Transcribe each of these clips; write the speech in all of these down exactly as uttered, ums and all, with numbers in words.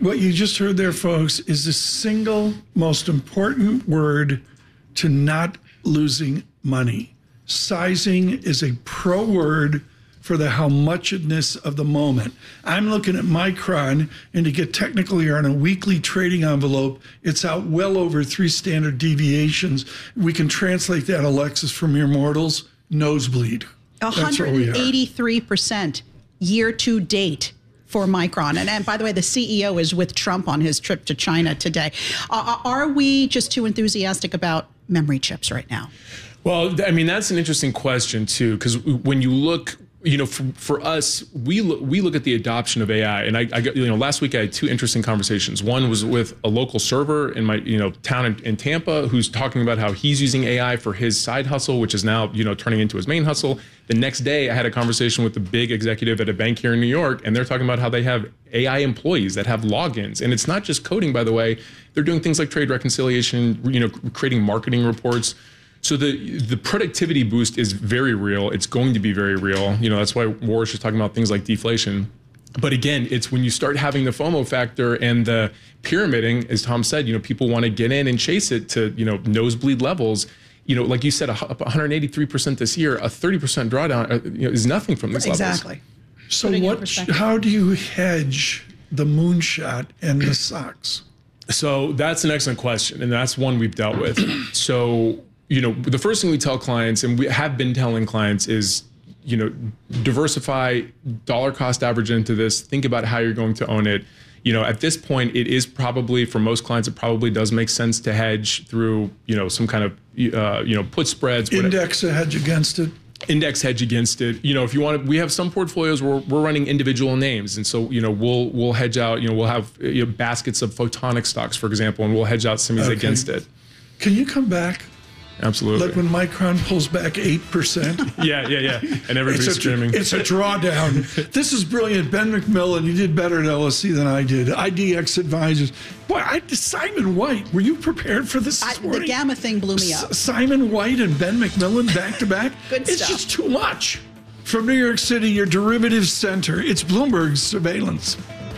What you just heard there, folks, is the single most important word to not losing money. Sizing is a pro word for the how muchedness of the moment. I'm looking at Micron, and to get technical here, on a weekly trading envelope, it's out well over three standard deviations. We can translate that, Alexis, for mere mortals, nosebleed. one hundred eighty-three percent year to date for Micron. And, and by the way, the C E O is with Trump on his trip to China today. Uh, are we just too enthusiastic about memory chips right now? Well, I mean, that's an interesting question, too, because when you look, you know, for, for us, we look, we look at the adoption of A I. And I, I got, you know, last week I had two interesting conversations. One was with a local server in my, you know, town in, in Tampa, who's talking about how he's using A I for his side hustle, which is now, you know, turning into his main hustle. The next day, I had a conversation with a big executive at a bank here in New York, and they're talking about how they have A I employees that have logins. And it's not just coding, by the way. They're doing things like trade reconciliation, you know, creating marketing reports. So the the productivity boost is very real. It's going to be very real. You know, that's why Warish is talking about things like deflation. But again, it's when you start having the FOMO factor and the pyramiding, as Tom said, you know, people want to get in and chase it to, you know, nosebleed levels. You know, like you said, up one hundred eighty-three percent this year, a thirty percent drawdown uh, you know, is nothing from these exactly. levels. So what? How do you hedge the moonshot and the socks? So that's an excellent question, and that's one we've dealt with. So, you know, the first thing we tell clients, and we have been telling clients, is, you know, diversify, dollar cost average into this. Think about how you're going to own it. You know, at this point, it is probably, for most clients, it probably does make sense to hedge through, you know, some kind of, uh, you know, put spreads. Index a hedge against it. Index hedge against it. You know, if you want to, we have some portfolios where we're running individual names. And so, you know, we'll we'll hedge out, you know, we'll have you know, baskets of photonic stocks, for example, and we'll hedge out some of these Okay. against it. Can you come back? Absolutely. Like when Micron pulls back eight percent. yeah, yeah, yeah. And everybody's it's a, streaming. It's a drawdown. This is brilliant. Ben McMillan, you did better at L S C than I did. I D X Advisors. Boy, I, Simon White, were you prepared for this this I, morning? the Gamma thing blew me up. S- Simon White and Ben McMillan back to back? Good It's stuff. just too much. From New York City, your derivatives center, it's Bloomberg's surveillance.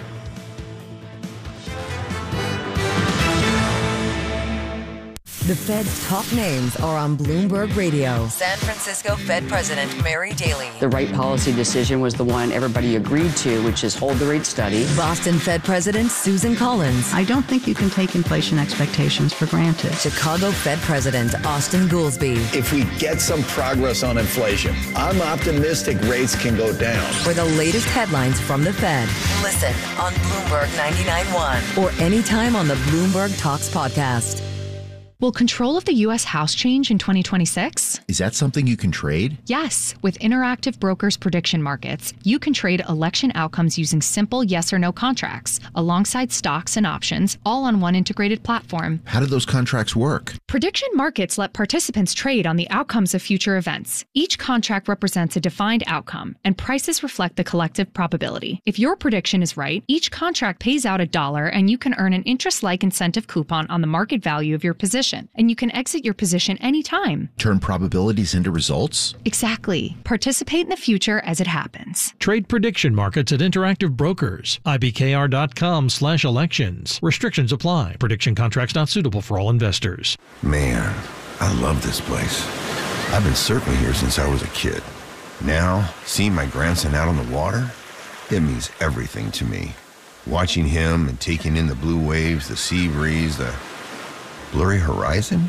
The Fed's top names are on Bloomberg Radio. San Francisco Fed President Mary Daly. The right policy decision was the one everybody agreed to, which is hold the rate steady. Boston Fed President Susan Collins. I don't think you can take inflation expectations for granted. Chicago Fed President Austin Goolsbee. If we get some progress on inflation, I'm optimistic rates can go down. For the latest headlines from the Fed. Listen on Bloomberg ninety-nine point one. Or anytime on the Bloomberg Talks podcast. Will control of the U S House change in twenty twenty-six? Is that something you can trade? Yes. With Interactive Brokers Prediction Markets, you can trade election outcomes using simple yes or no contracts, alongside stocks and options, all on one integrated platform. How do those contracts work? Prediction markets let participants trade on the outcomes of future events. Each contract represents a defined outcome, and prices reflect the collective probability. If your prediction is right, each contract pays out a dollar, and you can earn an interest-like incentive coupon on the market value of your position. And you can exit your position anytime. Turn probabilities into results? Exactly. Participate in the future as it happens. Trade prediction markets at Interactive Brokers. I B K R dot com slash elections. Restrictions apply. Prediction contracts not suitable for all investors. Man, I love this place. I've been surfing here since I was a kid. Now, seeing my grandson out on the water, it means everything to me. Watching him and taking in the blue waves, the sea breeze, the blurry horizon?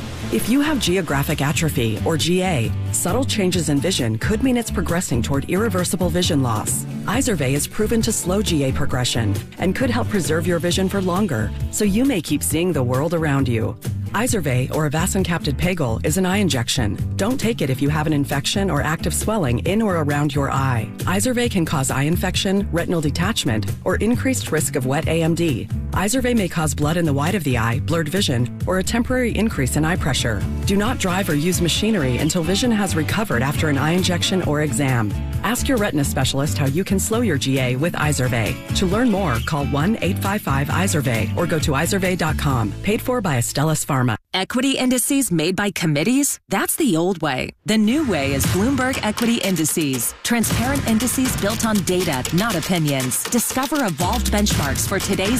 If you have geographic atrophy, or G A, subtle changes in vision could mean it's progressing toward irreversible vision loss. Izervay is proven to slow G A progression and could help preserve your vision for longer, so you may keep seeing the world around you. Izervay, or avacincaptad pegol, is an eye injection. Don't take it if you have an infection or active swelling in or around your eye. Izervay can cause eye infection, retinal detachment, or increased risk of wet A M D. Izervay may cause blood in the white of the eye, blurred vision, or a temporary increase in eye pressure. Do not drive or use machinery until vision has recovered after an eye injection or exam. Ask your retina specialist how you can slow your G A with Izervay. To learn more, call one eight five five Izervay or go to izervay dot com. Paid for by Astellas Pharma. Equity indices made by committees? That's the old way. The new way is Bloomberg Equity Indices. Transparent indices built on data, not opinions. Discover evolved benchmarks for today's